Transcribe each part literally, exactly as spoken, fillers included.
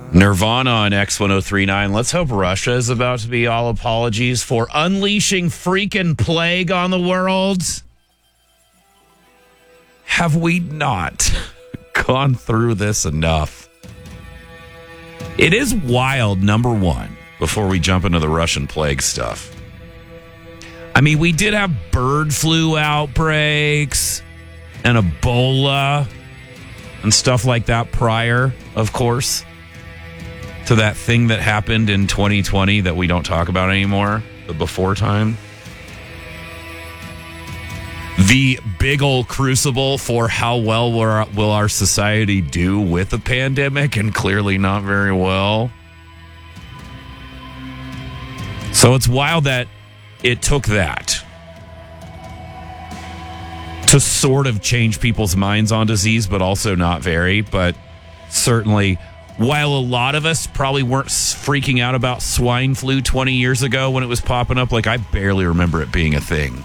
Nirvana on X ten thirty-nine. Let's hope Russia is about to be all apologies for unleashing freaking plague on the world. Have we not gone through this enough? It is wild, number one, before we jump into the Russian plague stuff. I mean, we did have bird flu outbreaks and Ebola and stuff like that prior, of course, to that thing that happened in twenty twenty that we don't talk about anymore, the before time. The big old crucible for how well will our society do with the pandemic, and clearly not very well. So it's wild that it took that to sort of change people's minds on disease, but also not very. But certainly, while a lot of us probably weren't freaking out about swine flu twenty years ago when it was popping up, like I barely remember it being a thing.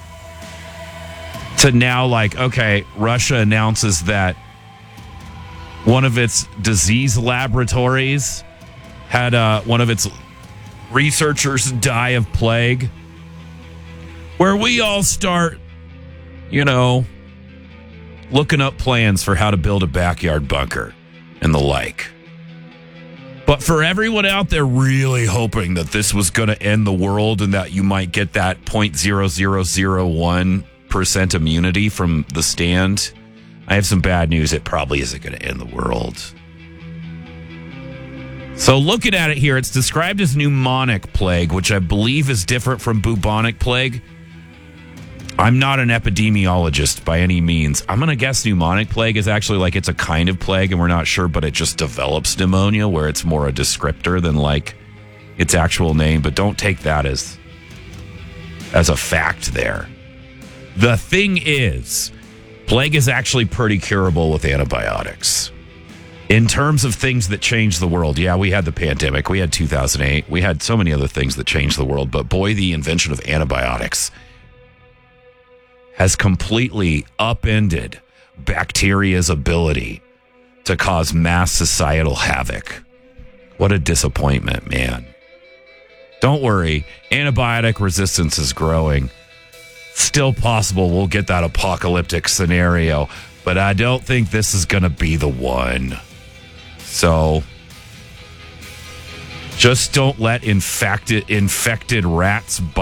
To now, like, okay, Russia announces that one of its disease laboratories had uh, one of its researchers die of plague, where we all start, you know, looking up plans for how to build a backyard bunker and the like. But for everyone out there really hoping that this was going to end the world and that you might get that zero point zero zero zero one percent immunity from the stand, I have some bad news. It probably isn't going to end the world. So looking at it here, it's described as pneumonic plague, which I believe is different from bubonic plague. I'm not an epidemiologist by any means. I'm going to guess pneumonic plague is actually like it's a kind of plague and we're not sure, but it just develops pneumonia where it's more a descriptor than like its actual name. But don't take that as, as a fact there. The thing is, plague is actually pretty curable with antibiotics. In terms of things that changed the world, yeah, we had the pandemic. We had two thousand eight. We had so many other things that changed the world. But boy, the invention of antibiotics has completely upended bacteria's ability to cause mass societal havoc. What a disappointment, man. Don't worry, antibiotic resistance is growing. Still possible we'll get that apocalyptic scenario, but I don't think this is going to be the one. So just don't let infected infected rats bite